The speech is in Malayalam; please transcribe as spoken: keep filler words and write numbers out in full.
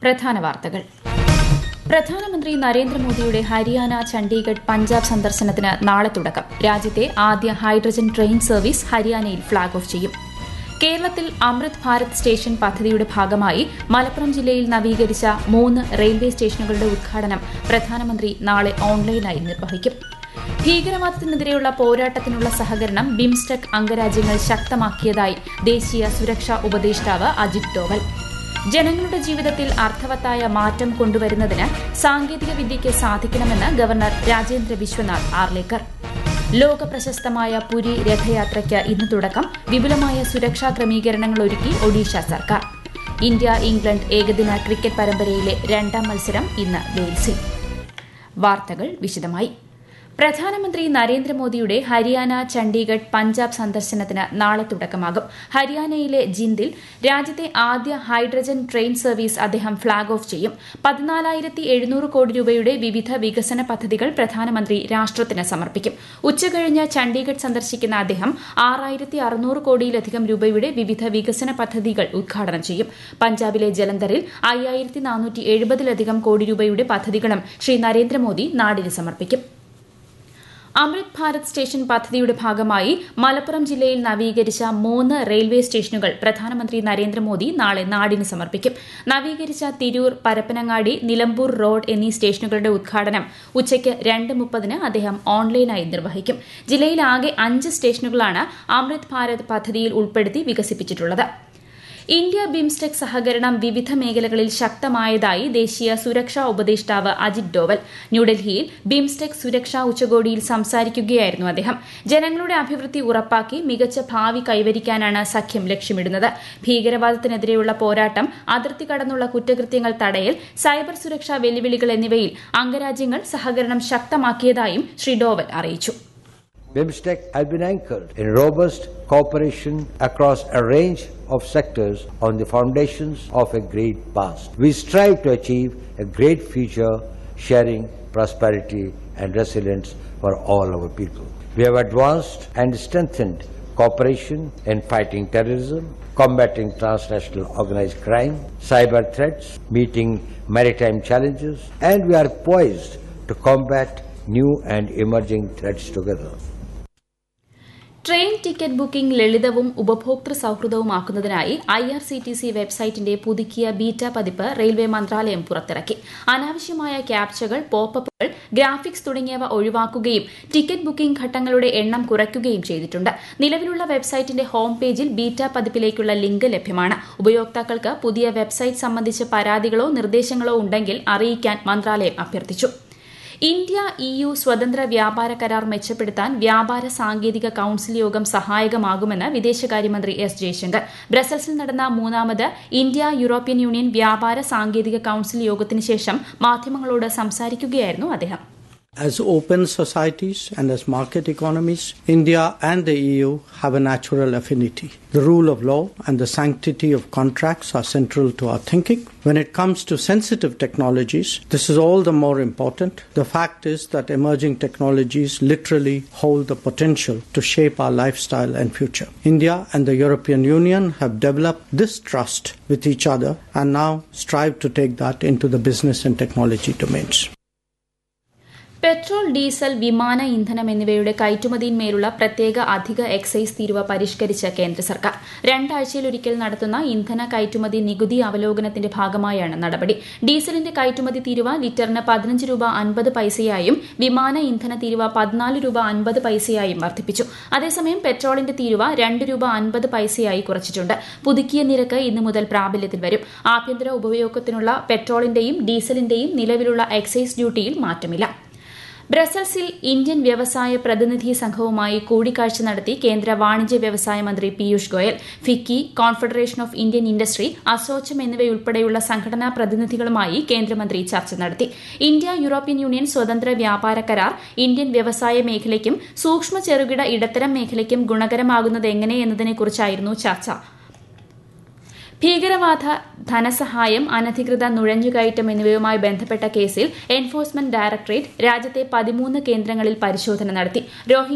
പ്രധാന വാർത്തകൾ. പ്രധാനമന്ത്രി നരേന്ദ്രമോദിയുടെ ഹരിയാന, ചണ്ഡീഗഡ്, പഞ്ചാബ് സന്ദർശനത്തിന് നാളെ തുടക്കം. രാജ്യത്തെ ആദ്യ ഹൈഡ്രജൻ ട്രെയിൻ സർവീസ് ഹരിയാനയിൽ ഫ്ളാഗ് ഓഫ് ചെയ്യും. കേരളത്തിൽ അമൃത് ഭാരത് സ്റ്റേഷൻ പദ്ധതിയുടെ ഭാഗമായി മലപ്പുറം ജില്ലയിൽ നവീകരിച്ച മൂന്ന് റെയിൽവേ സ്റ്റേഷനുകളുടെ ഉദ്ഘാടനം പ്രധാനമന്ത്രി നാളെ ഓൺലൈനായി നിർവഹിക്കും. ഭീകരവാദത്തിനെതിരെയുള്ള പോരാട്ടത്തിനുള്ള സഹകരണം ബിംസ്റ്റെക് അംഗരാജ്യങ്ങൾ ശക്തമാക്കിയതായി ദേശീയ സുരക്ഷാ ഉപദേഷ്ടാവ് അജിത് ഡോവൽ. ജനങ്ങളുടെ ജീവിതത്തിൽ അർത്ഥവത്തായ മാറ്റം കൊണ്ടുവരുന്നതിന് സാങ്കേതിക വിദ്യയ്ക്ക് സാധിക്കണമെന്ന് ഗവർണർ രാജേന്ദ്ര വിശ്വനാഥ് ആർലേക്കർ. ലോക പ്രശസ്തമായ പുരി രഥയാത്രയ്ക്ക് ഇന്ന് തുടക്കം. വിപുലമായ സുരക്ഷാ ക്രമീകരണങ്ങൾ ഒരുക്കി ഒഡീഷ സർക്കാർ. ഇന്ത്യ ഇംഗ്ലണ്ട് ഏകദിന ക്രിക്കറ്റ് പരമ്പരയിലെ രണ്ടാം മത്സരം ഇന്ന് വെയിൽസിൽ. വാർത്തകൾ വിശദമായി. പ്രധാനമന്ത്രി നരേന്ദ്രമോദിയുടെ ഹരിയാന, ചണ്ഡീഗഡ്, പഞ്ചാബ് സന്ദർശനത്തിന് നാളെ തുടക്കമാകും. ഹരിയാനയിലെ ജിന്ദിൽ രാജ്യത്തെ ആദ്യ ഹൈഡ്രജൻ ട്രെയിൻ സർവീസ് അദ്ദേഹം ഫ്ളാഗ് ഓഫ് ചെയ്യും. പതിനാലായിരത്തി എഴുന്നൂറ് കോടി രൂപയുടെ വിവിധ വികസന പദ്ധതികൾ പ്രധാനമന്ത്രി രാഷ്ട്രത്തിന് സമർപ്പിക്കും. ഉച്ചകഴിഞ്ഞ് ചണ്ഡീഗഡ് സന്ദർശിക്കുന്ന അദ്ദേഹം ആറായിരത്തി അറുന്നൂറ് കോടിയിലധികം രൂപയുടെ വിവിധ വികസന പദ്ധതികൾ ഉദ്ഘാടനം ചെയ്യും. പഞ്ചാബിലെ ജലന്ധറിൽ അയ്യായിരത്തി നാനൂറ്റി എഴുപതിലധികം കോടി രൂപയുടെ പദ്ധതികളും ശ്രീ നരേന്ദ്രമോദി നാടിന് സമർപ്പിക്കും. അമൃത് ഭാരത് സ്റ്റേഷൻ പദ്ധതിയുടെ ഭാഗമായി മലപ്പുറം ജില്ലയിൽ നവീകരിച്ച മൂന്ന് റെയിൽവേ സ്റ്റേഷനുകൾ പ്രധാനമന്ത്രി നരേന്ദ്രമോദി നാളെ നാടിന് സമർപ്പിക്കും. നവീകരിച്ച തിരൂർ, പരപ്പനങ്ങാടി, നിലമ്പൂർ റോഡ് എന്നീ സ്റ്റേഷനുകളുടെ ഉദ്ഘാടനം ഉച്ചയ്ക്ക് രണ്ട് മുപ്പതിന് അദ്ദേഹം ഓൺലൈനായി നിർവഹിക്കും. ജില്ലയിലാകെ അഞ്ച് സ്റ്റേഷനുകളാണ് അമൃത് ഭാരത് പദ്ധതിയിൽ ഉൾപ്പെടുത്തി വികസിപ്പിച്ചിട്ടുള്ളത്. ഇന്ത്യ ബിംസ്റ്റെക് സഹകരണം വിവിധ മേഖലകളിൽ ശക്തമായതായി ദേശീയ സുരക്ഷാ ഉപദേഷ്ടാവ് അജിത് ഡോവൽ. ന്യൂഡൽഹിയിൽ ബിംസ്റ്റെക് സുരക്ഷാ ഉച്ചകോടിയിൽ സംസാരിക്കുകയായിരുന്നു അദ്ദേഹം. ജനങ്ങളുടെ അഭിവൃദ്ധി ഉറപ്പാക്കി മികച്ച ഭാവി കൈവരിക്കാനാണ് സഖ്യം ലക്ഷ്യമിടുന്നത്. ഭീകരവാദത്തിനെതിരെയുള്ള പോരാട്ടം, അതിർത്തി കടന്നുള്ള കുറ്റകൃത്യങ്ങൾ തടയൽ, സൈബർ സുരക്ഷാ വെല്ലുവിളികൾ എന്നിവയിൽ അംഗരാജ്യങ്ങൾ സഹകരണം ശക്തമാക്കിയതായും ശ്രീ ഡോവൽ അറിയിച്ചു. BIMSTEC has been anchored in robust cooperation across a range of sectors on the foundations of a great past. We strive to achieve a great future, sharing prosperity and resilience for all our people. We have advanced and strengthened cooperation in fighting terrorism, combating transnational organized crime, cyber threats, meeting maritime challenges, and we are poised to combat new and emerging threats together. Train ticket booking ലളിതവും ഉപഭോക്തൃ സൌഹൃദവുമാക്കുന്നതിനായി I R C T C വെബ്സൈറ്റിന്റെ പുതുക്കിയ ബീറ്റ പതിപ്പ് റെയിൽവേ മന്ത്രാലയം പുറത്തിറക്കി. അനാവശ്യമായ ക്യാപ്ചകൾ, പോപ്പപ്പുകൾ, ഗ്രാഫിക്സ് തുടങ്ങിയവ ഒഴിവാക്കുകയും ടിക്കറ്റ് ബുക്കിംഗ് ഘട്ടങ്ങളുടെ എണ്ണം കുറയ്ക്കുകയും ചെയ്തിട്ടുണ്ട്. നിലവിലുള്ള വെബ്സൈറ്റിന്റെ ഹോം പേജിൽ ബീറ്റ പതിപ്പിലേക്കുള്ള ലിങ്ക് ലഭ്യമാണ്. ഉപയോക്താക്കൾക്ക് പുതിയ വെബ്സൈറ്റ് സംബന്ധിച്ച് പരാതികളോ നിർദ്ദേശങ്ങളോ ഉണ്ടെങ്കിൽ അറിയിക്കാൻ മന്ത്രാലയം അഭ്യർത്ഥിച്ചു. ഇന്ത്യ ഇ യു സ്വതന്ത്ര വ്യാപാര കരാർ മെച്ചപ്പെടുത്താൻ വ്യാപാര സാങ്കേതിക കൌൺസിൽ യോഗം സഹായകമാകുമെന്ന് വിദേശകാര്യമന്ത്രി എസ് ജയശങ്കർ. ബ്രസൽസിൽ നടന്ന മൂന്നാമത് ഇന്ത്യ യൂറോപ്യൻ യൂണിയൻ വ്യാപാര സാങ്കേതിക കൌൺസിൽ യോഗത്തിന് ശേഷം മാധ്യമങ്ങളോട് സംസാരിക്കുകയായിരുന്നു അദ്ദേഹം. As open societies and as market economies, India and the E U have a natural affinity. The rule of law and the sanctity of contracts are central to our thinking. When it comes to sensitive technologies, this is all the more important. The fact is that emerging technologies literally hold the potential to shape our lifestyle and future. India and the European Union have developed this trust with each other and now strive to take that into the business and technology domains. Petrol, diesel, വിമാന ഇന്ധനം എന്നിവയുടെ കയറ്റുമതിയിന്മേലുള്ള പ്രത്യേക അധിക എക്സൈസ് തീരുവ പരിഷ്കരിച്ച കേന്ദ്ര സർക്കാർ. രണ്ടാഴ്ചയിലൊരിക്കൽ നടത്തുന്ന ഇന്ധന കയറ്റുമതി നികുതി അവലോകനത്തിന്റെ ഭാഗമായാണ് നടപടി. ഡീസലിന്റെ കയറ്റുമതി തീരുവ ലിറ്ററിന് പതിനഞ്ച് രൂപ അൻപത് പൈസയായും വിമാന ഇന്ധന തീരുവ പതിനാല് രൂപ അൻപത് പൈസയായും വർദ്ധിപ്പിച്ചു. അതേസമയം പെട്രോളിന്റെ തീരുവ രണ്ട് രൂപ അൻപത് പൈസയായി കുറച്ചിട്ടുണ്ട്. പുതുക്കിയ നിരക്ക് ഇന്നു മുതൽ പ്രാബല്യത്തിൽ വരും. ആഭ്യന്തര ഉപയോഗത്തിനുള്ള പെട്രോളിന്റെയും ഡീസലിന്റെയും നിലവിലുള്ള എക്സൈസ് ഡ്യൂട്ടിയിൽ മാറ്റമില്ല. ബ്രസൽസിൽ ഇന്ത്യൻ വ്യവസായ പ്രതിനിധി സംഘവുമായി കൂടിക്കാഴ്ച നടത്തി കേന്ദ്ര വാണിജ്യ വ്യവസായ മന്ത്രി Piyush Goyal. FICCI, confederation of Indian industry, ASSOCHAM എന്നിവയുൾപ്പെടെയുള്ള സംഘടനാ പ്രതിനിധികളുമായി കേന്ദ്രമന്ത്രി ചർച്ച നടത്തി. ഇന്ത്യ യൂറോപ്യൻ യൂണിയൻ സ്വതന്ത്ര വ്യാപാര കരാർ ഇന്ത്യൻ വ്യവസായ മേഖലയ്ക്കും സൂക്ഷ്മ ചെറുകിട ഇടത്തരം മേഖലയ്ക്കും ഗുണകരമാകുന്നത് എങ്ങനെ എന്നതിനെക്കുറിച്ചായിരുന്നു ചർച്ച. ഭീകരവാദ, ധനസഹായം, അനധികൃത നുഴഞ്ഞുകയറ്റം എന്നിവയുമായി ബന്ധപ്പെട്ട കേസിൽ എൻഫോഴ്സ്മെന്റ് ഡയറക്ടറേറ്റ് രാജ്യത്തെ പതിമൂന്ന് കേന്ദ്രങ്ങളിൽ പരിശോധന നടത്തി.